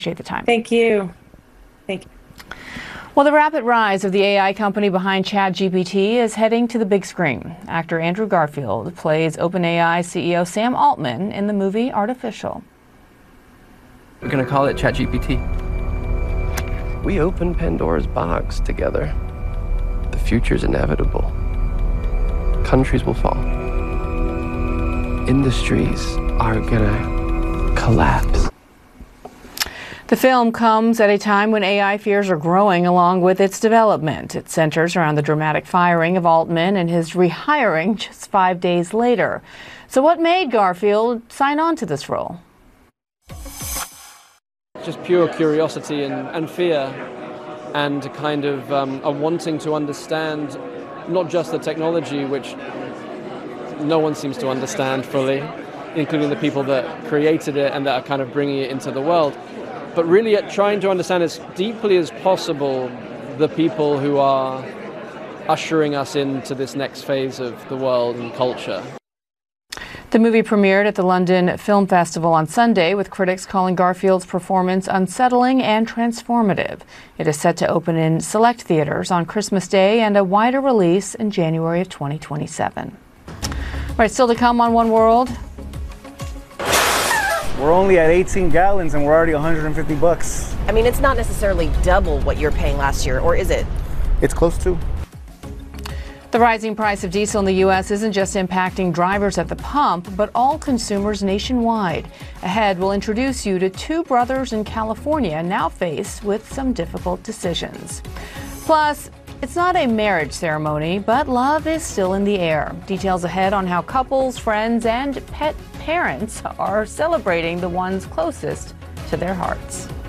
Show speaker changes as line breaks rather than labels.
Appreciate the time.
Thank you. Thank you.
Well, the rapid rise of the AI company behind ChatGPT is heading to the big screen. Actor Andrew Garfield plays OpenAI CEO Sam Altman in the movie Artificial.
We're going to call it ChatGPT.
We opened Pandora's box together. The future's inevitable. Countries will fall. Industries are gonna collapse.
The film comes at a time when AI fears are growing along with its development. It centers around the dramatic firing of Altman and his rehiring just 5 days later. So what made Garfield sign on to this role?
Just pure curiosity and fear, and kind of a wanting to understand not just the technology, which no one seems to understand fully, including the people that created it and that are kind of bringing it into the world, but really trying to understand as deeply as possible the people who are ushering us into this next phase of the world and culture.
The movie premiered at the London Film Festival on Sunday, with critics calling Garfield's performance unsettling and transformative. It is set to open in select theaters on Christmas Day and a wider release in January of 2027. All right, still to come on One World.
We're only at 18 gallons and we're already $150.
I mean, it's not necessarily double what you're paying last year, or is it?
It's close to.
The rising price of diesel in the U.S. isn't just impacting drivers at the pump, but all consumers nationwide. Ahead, we'll introduce you to two brothers in California now faced with some difficult decisions. Plus, it's not a marriage ceremony, but love is still in the air. Details ahead on how couples, friends, and pet parents are celebrating the ones closest to their hearts.